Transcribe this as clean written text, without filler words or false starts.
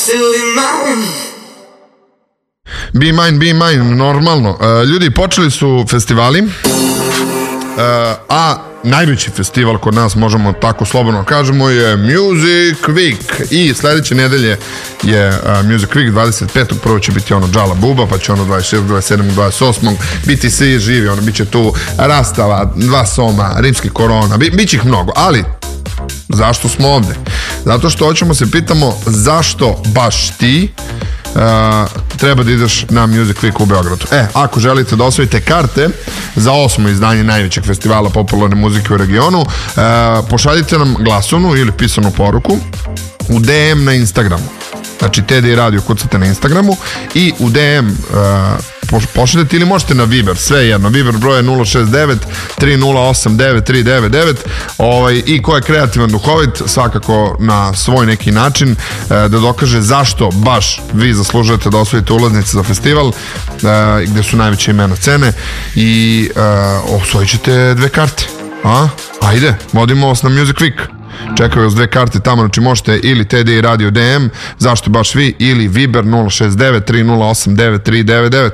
Be mine, normalno. Ljudi, počeli su festivali, a najveći festival kod nas, možemo tako slobodno kažemo, je Music Week. I sledeće nedelje je Music Week, 25. Prvo će biti ono Džala Buba, pa će ono 26, 27, 28. biti svi živi, ono, bit će tu Rastava, Dva Soma, Rimski Korona, bit će ih mnogo, ali zašto smo ovde? Zato što hoćemo se pitamo zašto baš ti treba da ideš na Music Week u Beogradu. Ako želite da osvojite karte za 8. izdanje najvećeg festivala popularne muzike u regionu, pošaljite nam glasovnu ili pisanu poruku u DM na Instagramu. Znači TDI Radio kucate na Instagramu i u DM pošaljete ili možete na Viber, sve jedno. Viber broj je 069 308 9399 i ko je kreativan, duhovit, svakako na svoj neki način da dokaže zašto baš vi zaslužujete da osvojite ulaznice za festival gde su najveće imena scene i osvojit ćete 2 karte. Ajde, vodimo vas na Music Week. Čekaju vas 2 karte tamo, znači možete ili TDI Radio DM, zašto baš vi, ili Viber 069 308 9399.